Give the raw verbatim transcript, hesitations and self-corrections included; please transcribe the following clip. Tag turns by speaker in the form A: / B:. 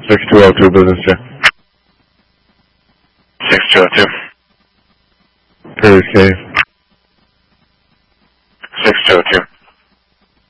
A: six two zero two, business check.
B: six two zero two.
A: Curtis Cave.
B: six two zero two.